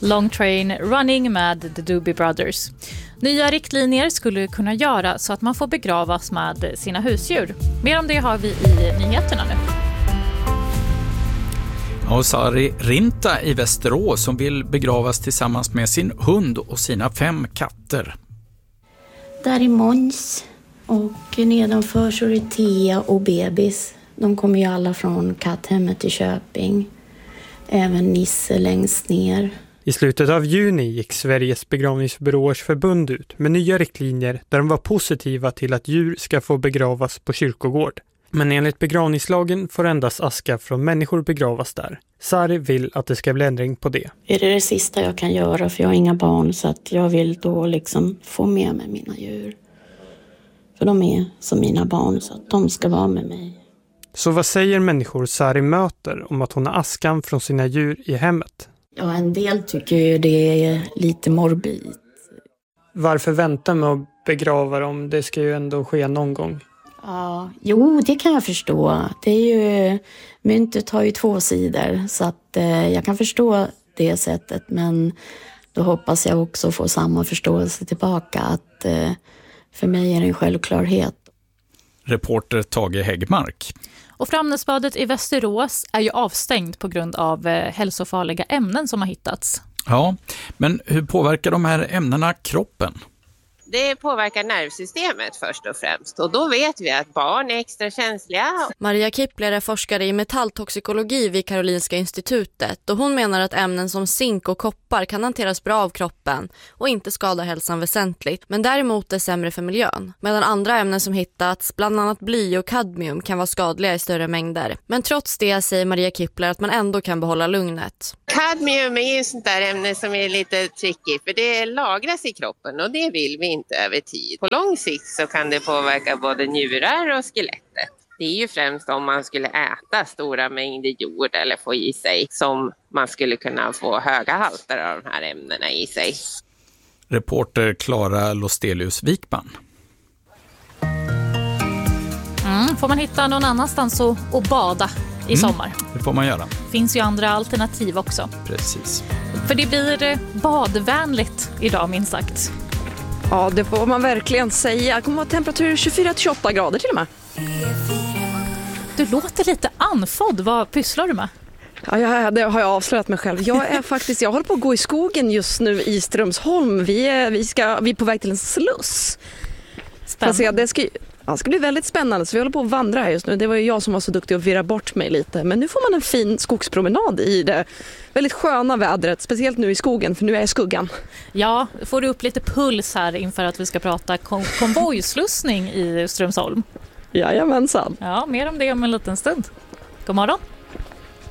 Long Train Running med The Doobie Brothers. Nya riktlinjer skulle kunna göra så att man får begravas med sina husdjur. Mer om det har vi i nyheterna nu. Och Sari Rinta i Västerås som vill begravas tillsammans med sin hund och sina 5 katter. Där är Måns och nedanför så är det Thea och bebis. De kommer ju alla från katthemmet i Köping. Även Nisse längst ner. I slutet av juni gick Sveriges begravningsbyråers förbund ut med nya riktlinjer där de var positiva till att djur ska få begravas på kyrkogård. Men enligt begravningslagen får endast aska från människor begravas där. Sari vill att det ska bli ändring på det. Är det sista jag kan göra för jag har inga barn så att jag vill då liksom få med mig mina djur. För de är som mina barn så att de ska vara med mig. Så vad säger människor Sari möter om att hon har askan från sina djur i hemmet? Ja, en del tycker ju det är lite morbid. Varför vänta med att begrava dem? Det ska ju ändå ske någon gång. Ja, jo, det kan jag förstå. Det är ju, myntet har ju 2 sidor så att jag kan förstå det sättet. Men då hoppas jag också få samma förståelse tillbaka att för mig är det en självklarhet. Reporter Tage Häggmark. Och Framnäsbadet i Västerås är ju avstängt på grund av hälsofarliga ämnen som har hittats. Ja, men hur påverkar de här ämnena kroppen? Det påverkar nervsystemet först och främst och då vet vi att barn är extra känsliga. Maria Kippler är forskare i metalltoxikologi vid Karolinska institutet och hon menar att ämnen som zink och koppar kan hanteras bra av kroppen och inte skada hälsan väsentligt, men däremot är sämre för miljön. Medan andra ämnen som hittats, bland annat bly och kadmium, kan vara skadliga i större mängder. Men trots det säger Maria Kippler att man ändå kan behålla lugnet. Kadmium är ju sånt där ämne som är lite tricky för det lagras i kroppen och det vill vi inte över tid. På lång sikt så kan det påverka både njurar och skelettet. Det är ju främst om man skulle äta stora mängder jord eller få i sig som man skulle kunna få höga halter av de här ämnena i sig. Reporter Klara Lostelius-Wikman. Får man hitta någon annanstans och bada i sommar? Det får man göra. Finns ju andra alternativ också. Precis. För det blir badvänligt idag minst sagt. Ja, det får man verkligen säga. Det kommer att vara temperatur 24-28 grader till och med. Du låter lite anfodd. Vad pysslar du med? Ja, det har jag avslöjat mig själv. Jag håller på att gå i skogen just nu i Strömsholm. Vi är på väg till en sluss. Spännande. Det ska bli väldigt spännande. Så vi håller på att vandra här just nu. Det var ju jag som var så duktig att virra bort mig lite. Men nu får man en fin skogspromenad i det väldigt sköna vädret. Speciellt nu i skogen, för nu är jag i skuggan. Ja, får du upp lite puls här inför att vi ska prata konvojslussning i Strömsholm? Jajamensan. Ja, mer om det om en liten stund. God morgon.